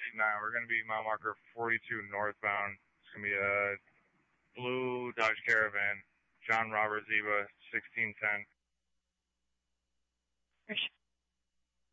9. We're going to be mile marker 42 northbound. It's going to be a blue Dodge Caravan, John Robert Zeba, 1610.